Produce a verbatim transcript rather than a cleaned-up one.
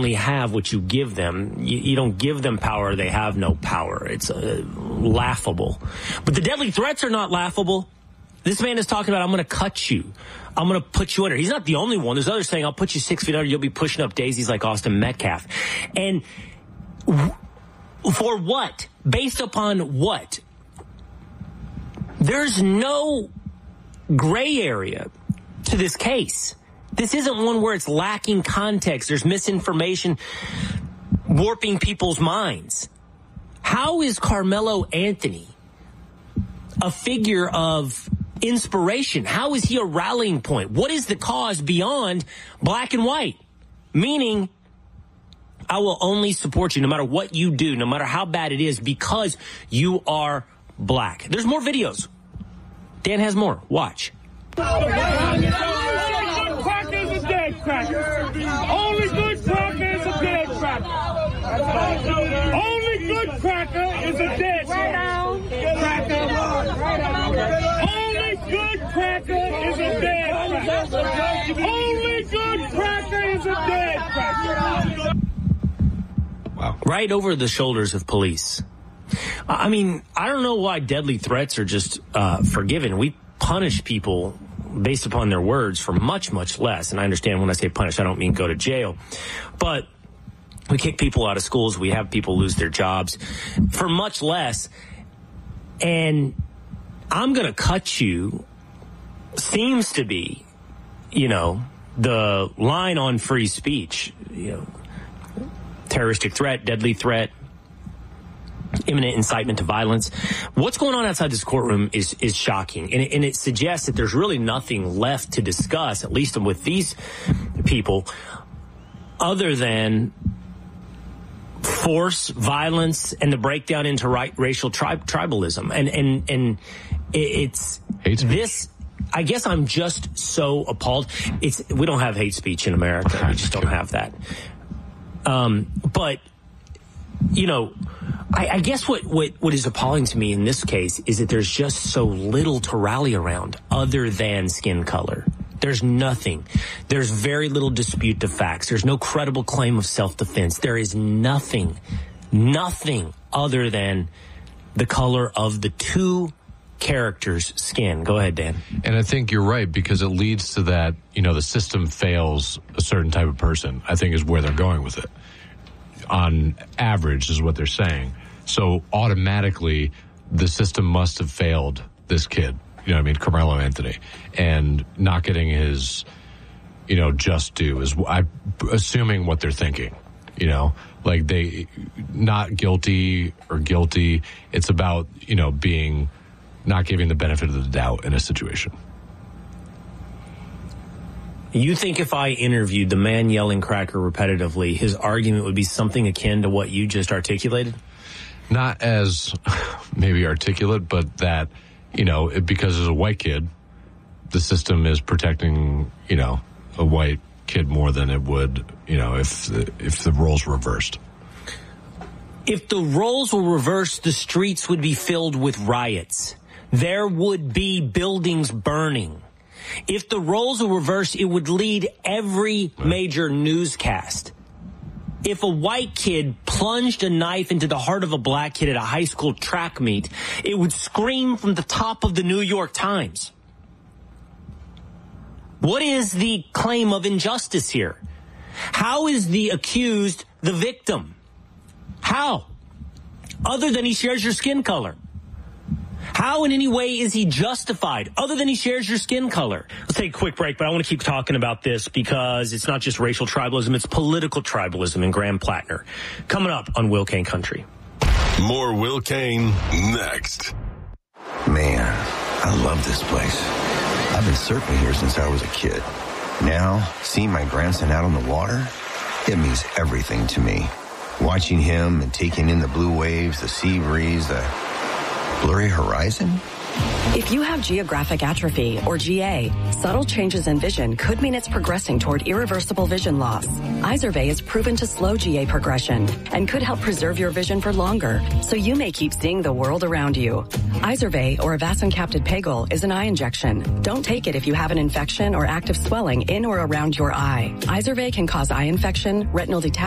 only have what you give them. You, you don't give them power, they have no power. It's uh, laughable. But the deadly threats are not laughable. This man is talking about, I'm going to cut you. I'm going to put you under. He's not the only one. There's others saying, I'll put you six feet under. You'll be pushing up daisies like Austin Metcalf. And w- for what? Based upon what? There's no gray area to this case. This isn't one where it's lacking context. There's misinformation warping people's minds. How is Carmelo Anthony a figure of inspiration? How is he a rallying point? What is the cause beyond black and white? Meaning, I will only support you no matter what you do, no matter how bad it is, because you are black. There's more videos. Dan has more. Watch. Only good cracker is a dead cracker. Only good cracker is a dead cracker. Only good cracker is a dead cracker. Only good cracker is a dead cracker. Only good cracker is a dead cracker. Wow. Right over the shoulders of police. I mean, I don't know why deadly threats are just uh, forgiven. We punish people based upon their words for much, much less. And I understand when I say punish, I don't mean go to jail. But we kick people out of schools. We have people lose their jobs for much less. And I'm going to cut you seems to be, you know, the line on free speech. You know, terroristic threat, deadly threat, imminent incitement to violence. What's going on outside this courtroom is is shocking, and it, and it suggests that there's really nothing left to discuss, at least with these people, other than force, violence, and the breakdown into right, racial tri- tribalism. And and and it's this. I guess I'm just so appalled. It's we don't have hate speech in America. We just don't have that. Um, but you know. I, I guess what, what, what is appalling to me in this case is that there's just so little to rally around other than skin color. There's nothing. There's very little dispute to facts. There's no credible claim of self-defense. There is nothing, nothing other than the color of the two characters' skin. Go ahead, Dan. And I think you're right, because it leads to that, you know, the system fails a certain type of person, I think is where they're going with it. On average is what they're saying. So automatically the system must have failed this kid, you know what I mean, Carmelo Anthony, and not getting his, you know, just due is I'm assuming what they're thinking, you know, like they not guilty or guilty. It's about, you know, being not giving the benefit of the doubt in a situation. You think if I interviewed the man yelling cracker repetitively, his argument would be something akin to what you just articulated? Not as maybe articulate, but that, you know, it, because as a white kid, the system is protecting, you know, a white kid more than it would, you know, if the, if the roles were reversed. If the roles were reversed, the streets would be filled with riots. There would be buildings burning. If the roles were reversed, it would lead every major newscast. If a white kid plunged a knife into the heart of a black kid at a high school track meet, it would scream from the top of the New York Times. What is the claim of injustice here? How is the accused the victim? How? Other than he shares your skin color. How in any way is he justified other than he shares your skin color? Let's take a quick break, but I want to keep talking about this because it's not just racial tribalism, it's political tribalism in Graham Plattner. Coming up on Will Kane Country. More Will Kane next. Man, I love this place. I've been surfing here since I was a kid. Now, seeing my grandson out on the water, it means everything to me. Watching him and taking in the blue waves, the sea breeze, the blurry horizon? If you have geographic atrophy, or G A, subtle changes in vision could mean it's progressing toward irreversible vision loss. Izervay is proven to slow G A progression and could help preserve your vision for longer, so you may keep seeing the world around you. Izervay, or avacincaptad pegol, is an eye injection. Don't take it if you have an infection or active swelling in or around your eye. Izervay can cause eye infection, retinal detachment,